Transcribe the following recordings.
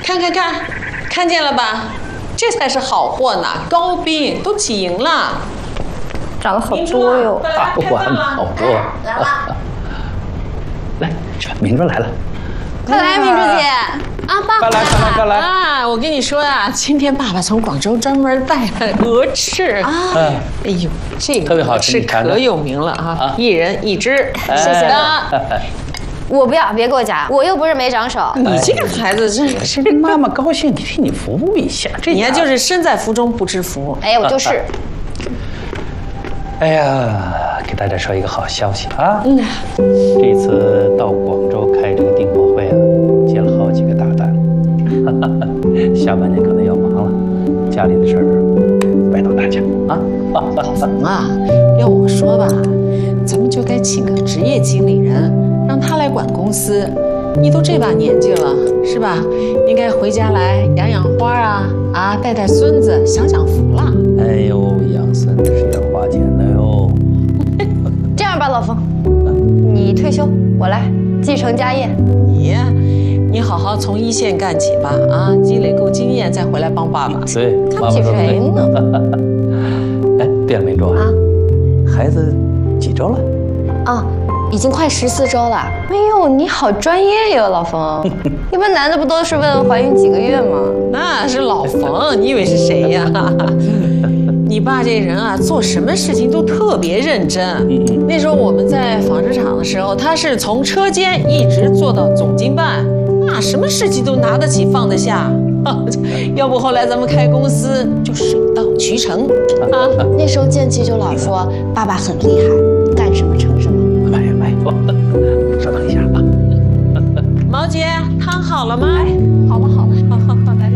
看见了吧？这才是好货呢，高冰都起赢了， 长了好多哟。 大碗好多。 来了， 来，这明珠来了。 快来，明珠姐啊，爸爸快来！ 啊，我跟你说呀，今天爸爸从广州专门带了鹅翅啊，哎呦，这个特别好吃， 可有名了啊，一人一只， 谢谢啊。我不要，别给我夹，我又不是没长手。 你这个孩子真是， 妈妈高兴替你服务一下，这你呀就是身在福中不知福。 哎，我就是。 哎呀，给大家说一个好消息啊！这次到广州开这个订货会啊，接了好几个大单，下半年可能要忙了，家里的事儿拜托大家啊！ 老冯啊，要我说吧，咱们就该请个职业经理人，让他来管公司。你都这把年纪了，是吧？应该回家来养养花啊，带带孙子，享享福了。 哎呦，养孙子是要花钱的哟。 这样吧，老冯，你退休，我来继承家业。 你好好从一线干起吧，啊，积累够经验再回来帮爸爸。 对， 看不起谁呢？ 哎，对了，明珠啊，孩子几周了？ 啊，已经快14周了。哎呦，你好专业哟，老冯。一般男的不都是问怀孕几个月吗？ 那是老冯，你以为是谁呀？你爸这人啊，做什么事情都特别认真。那时候我们在纺织厂的时候，他是从车间一直做到总经办，那什么事情都拿得起放得下。要不后来咱们开公司就水到渠成啊。 那时候建奇就老说爸爸很厉害，干什么成什么。 哎呦，稍等一下啊。 毛姐，汤好了吗？ 好了，好，来。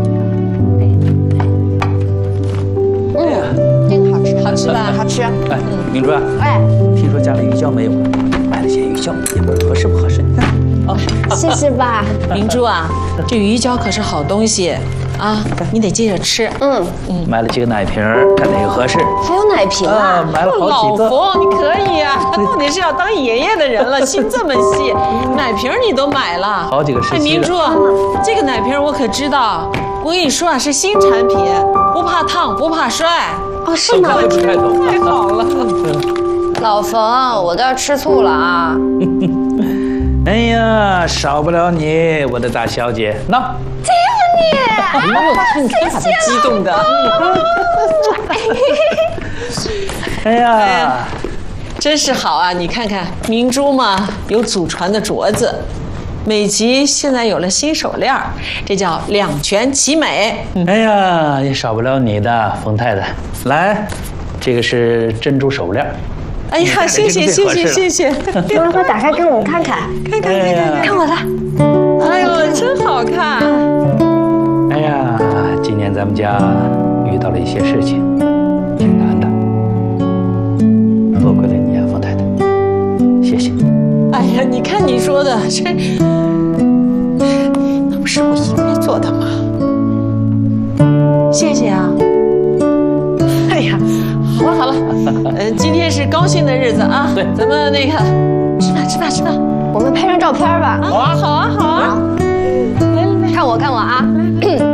这个好吃， 好吃吧？ 好吃。 哎，明珠啊， 哎， 听说家里鱼胶没有了，买了些鱼胶，也不知道合适不合适。你看，啊， 谢谢爸。 明珠啊，这鱼胶可是好东西啊，你得接着吃。 买了几个奶瓶，看哪个合适。 还有奶瓶啊？ 买了好几个。 老冯，你可以呀，到底是要当爷爷的人了，心这么细，奶瓶你都买了， 好几个时期的。 哎，明珠，这个奶瓶我可知道，我跟你说啊，是新产品，不怕烫，不怕摔。 哦，是吗？ 太好了。 老冯，我都要吃醋了啊！ 哎呀，少不了你，我的大小姐。那， 只有你。 哎呦，看他激动的。 哎呀， 真是好啊！你看看明珠嘛，有祖传的镯子，美极现在有了新手链，这叫两全其美。 哎呀，也少不了你的，冯太太。来，这个是珍珠手链。 哎呀，谢谢。 麻烦打开给我们看看，看我的。 哎呦，真好看。 哎呀，今年咱们家遇到了一些事情，挺难的。多亏了你啊，冯太太，谢谢。 哎呀，你看你说的，那不是我应该做的吗？谢谢啊。哎呀，好了，今天是高兴的日子啊， 对， 咱们那个吃吧， 我们拍张照片吧。 好啊。 看我啊！